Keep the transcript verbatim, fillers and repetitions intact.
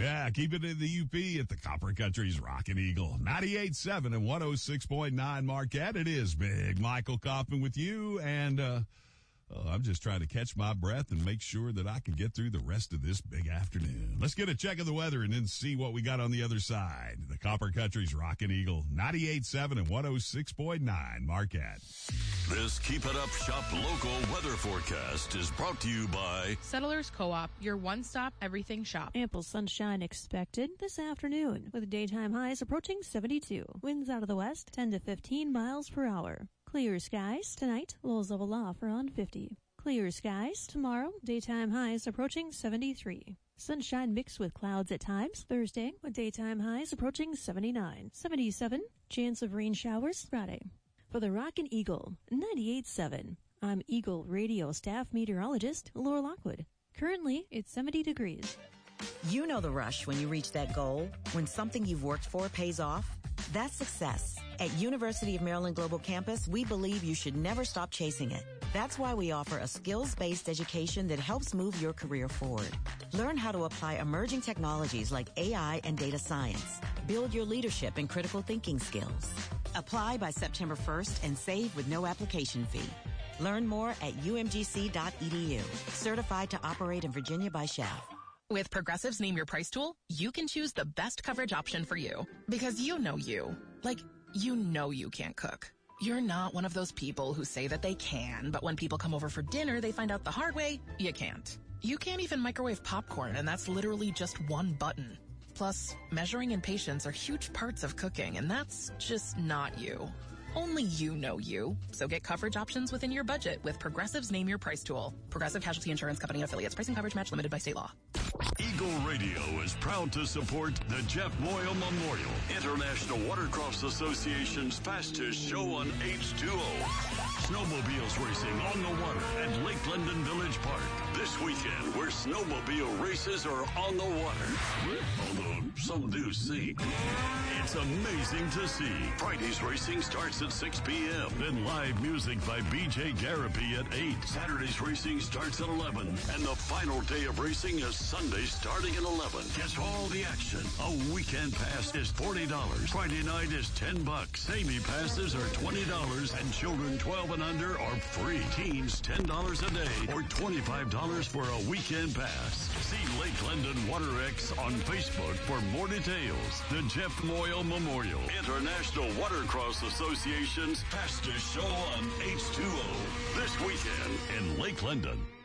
Yeah, keep it in the U P at the Copper Country's Rockin' Eagle. ninety-eight point seven and one oh six point nine Marquette. It is Big Michael Kaufman with you, and uh, uh I'm just trying to catch my breath and make sure that I can get through the rest of this big afternoon. Let's get a check of the weather and then see what we got on the other side. The Copper Country's Rockin' Eagle. ninety-eight point seven and one oh six point nine Marquette. This Keep It Up Shop local weather forecast is brought to you by Settlers Co-op, your one-stop everything shop. Ample sunshine expected this afternoon, with daytime highs approaching seventy-two. Winds out of the west, ten to fifteen miles per hour. Clear skies tonight, lows level off around fifty. Clear skies tomorrow, daytime highs approaching seventy-three. Sunshine mixed with clouds at times Thursday, with daytime highs approaching seventy-nine. seventy-seven, chance of rain showers Friday. For the Rockin' Eagle, ninety-eight point seven, I'm Eagle Radio staff meteorologist Laura Lockwood. Currently, it's seventy degrees. You know the rush when you reach that goal, when something you've worked for pays off. That's success. At University of Maryland Global Campus, we believe you should never stop chasing it. That's why we offer a skills-based education that helps move your career forward. Learn how to apply emerging technologies like A I and data science. Build your leadership and critical thinking skills. Apply by September first and save with no application fee. Learn more at u m g c dot e d u. Certified to operate in Virginia by S H A F. With Progressive's Name Your Price tool, you can choose the best coverage option for you. Because you know you. Like, you know you can't cook. You're not one of those people who say that they can, but when people come over for dinner, they find out the hard way, you can't. You can't even microwave popcorn, and that's literally just one button. Plus, measuring and patience are huge parts of cooking, and that's just not you. Only you know you. So get coverage options within your budget with Progressive's Name Your Price tool. Progressive Casualty Insurance Company and affiliates. Pricing coverage match limited by state law. Eagle Radio is proud to support the Jeff Moyle Memorial, International Watercrofts Association's fastest show on H two O. Snowmobiles racing on the water at Lake London Village Park this weekend, where snowmobile races are on the water. Although some do sink. It's amazing to see. Friday's racing starts at six p.m. Then live music by B J Garapi at eight. Saturday's racing starts at eleven. And the final day of racing is Sunday starting at eleven. Get all the action. A weekend pass is forty dollars. Friday night is ten bucks. Samey passes are twenty dollars and children twelve and under are free. Teens ten dollars a day or twenty-five dollars for a weekend pass. See Lake London WaterX on Facebook for more details. The Jeff Moyle Memorial, International Watercross Association's fastest show on H two O this weekend in Lake London.